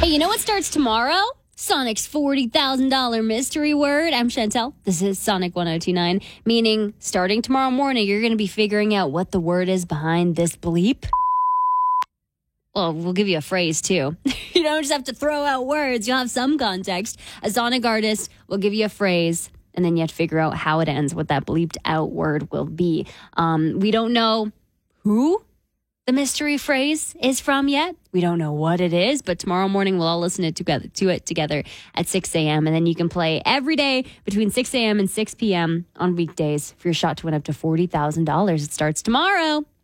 Hey, you know what starts tomorrow? Sonic's $40,000 mystery word. I'm Chantel. This is Sonic 1029, meaning starting tomorrow morning, you're going to be figuring out what the word is behind this bleep. Well, we'll give you a phrase, too. You don't just have to throw out words. You'll have some context. A Sonic artist will give you a phrase, and then you have to figure out how it ends, what that bleeped out word will be. We don't know who the mystery phrase is from yet. We don't know what it is, but tomorrow morning we'll all listen to it together at 6 a.m. And then you can play every day between 6 a.m. and 6 p.m. on weekdays for your shot to win up to $40,000. It starts tomorrow.